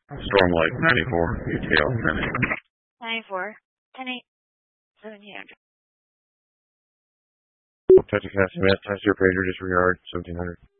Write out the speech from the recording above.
Stormlight 94, ETL 10. 94, 10-8, 1700. Touch a Cassie Matt, test your pager, disregard 1700.